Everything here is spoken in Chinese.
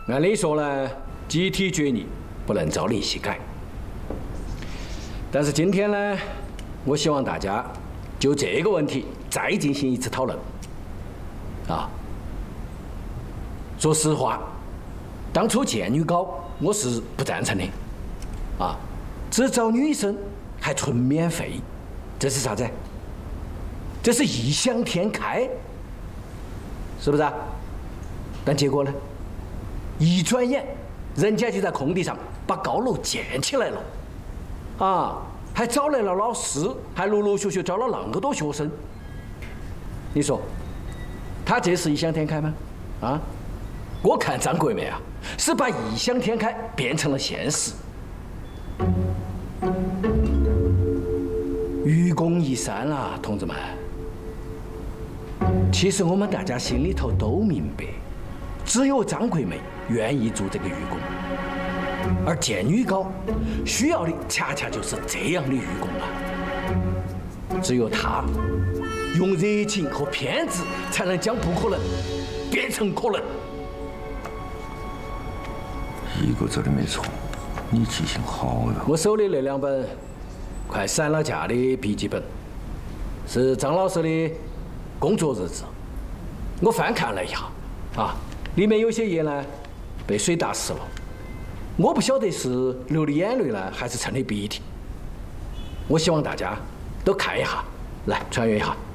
按理说呢，集体决议不能朝令夕改。但是今天呢，我希望大家就这个问题再进行一次讨论。啊，说实话，当初建女高我是不赞成的。啊，只招女生还纯免费，这是啥子？这是异想天开，是不是啊？但结果呢？一转眼，人家就在空地上把高楼建起来了，啊，还找来了老师，还陆陆续续招了那么多学生。你说，他这是异想天开吗？啊，我看张国美啊，是把异想天开变成了现实。愚公移山啊，同志们！其实我们大家心里头都明白，只有张桂梅愿意做这个愚公，而建女高需要的恰恰就是这样的愚公啊！只有她用热情和偏执，才能将不可能变成可能。 一个字的没错，你记性好呀！ 我手里那2本快散了架的笔记本，是张老师的工作日志。我翻看了一下，啊，里面有些页呢被水打湿了，我不晓得是流的眼泪呢，还是淌的鼻涕。我希望大家都看一下，来传阅一下。